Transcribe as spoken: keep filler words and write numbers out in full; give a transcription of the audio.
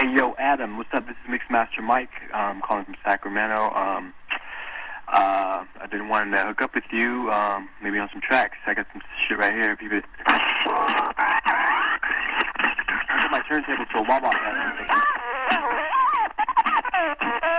Hey, yo, Adam, what's up? This is Mixmaster Mike, um, calling from Sacramento. Um, uh, I've been wanting to hook up with you, um, maybe on some tracks. I got some shit right here. If you could... I got my turntable to a wah-wah.